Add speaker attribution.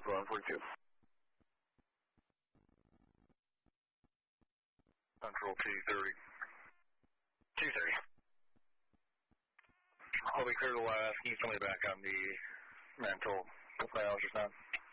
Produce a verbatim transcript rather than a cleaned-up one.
Speaker 1: Alpha one forty-two. Control two thirty. two thirty. I'll be clear to last. Can you tell me back on the mantle miles just now?